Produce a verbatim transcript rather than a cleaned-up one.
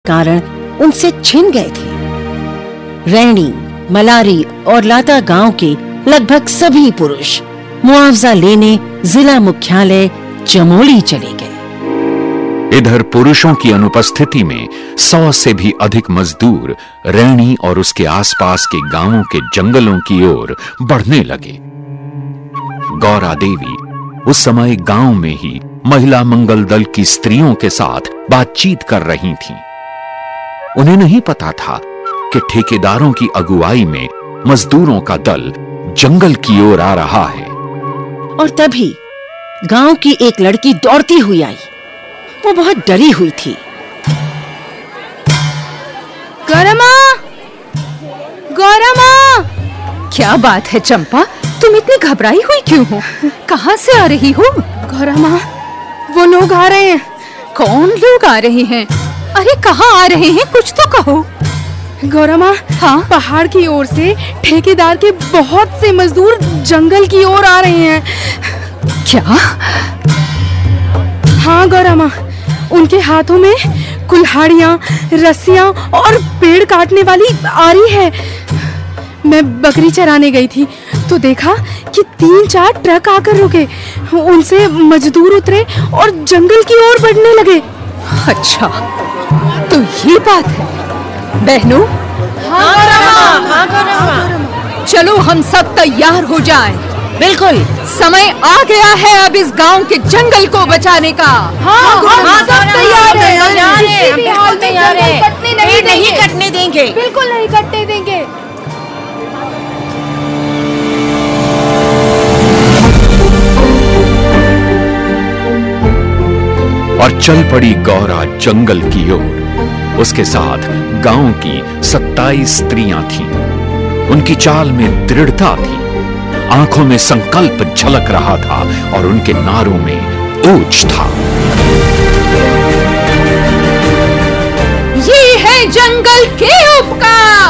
कारण उनसे छिन गए थे। रैणी, मलारी और लाता गांव के लगभग सभी पुरुष मुआवजा लेने जिला मुख्यालय चमोली चले गए। इधर पुरुषों की अनुपस्थिति में सौ से भी अधिक मजदूर रैणी और उसके आसपास के गांवों के जंगलों की ओर बढ़ने लगे। गौरा देवी उस समय गांव में ही महिला मंगल दल की स्त्रियों के साथ बातचीत कर रही थीं। उन्हें नहीं पता था कि ठेकेदारों की अगुवाई में मजदूरों का दल जंगल की ओर आ रहा है। और तभी गांव की एक लड़की दौड़ती हुई आई। वो बहुत डरी हुई थी। गौरा माँ, गौरा माँ! क्या बात है चंपा, तुम इतनी घबराई हुई क्यों हो? कहाँ से आ रही हो? गौरा माँ, वो लोग आ रहे हैं। कौन लोग आ रहे हैं? अरे कहाँ आ रहे हैं, कुछ तो कहो। गौरा माँ, हाँ? पहाड़ की ओर से ठेकेदार के बहुत से मजदूर जंगल की ओर आ रहे हैं। क्या? हाँ गौरा माँ, उनके हाथों में कुल्हाड़ियाँ, रस्सियाँ और पेड़ काटने वाली आरी है। मैं बकरी चराने गई थी तो देखा कि तीन चार ट्रक आकर रुके। उनसे मजदूर उतरे और जंगल की ओर बढ़ने लगे। अच्छा, तो ये बात है बहनों। हाँ गौरा माँ, हाँ गौरा माँ। चलो हम सब तैयार हो जाएं। बिल्कुल, समय आ गया है अब इस गांव के जंगल को बचाने का। हाँ, हाँ, सब तैयार है, तैयार है, किसी भी हाल में तैयार है। जंगल कटने नहीं नहीं देंगे। कटने देंगे। बिल्कुल नहीं कटने देंगे। और चल पड़ी गौरा जंगल की ओर। उसके साथ गांव की सत्ताईस स्त्रियां थीं। उनकी चाल में दृढ़ता थी, आंखों में संकल्प झलक रहा था और उनके नारों में ओज था। ये है जंगल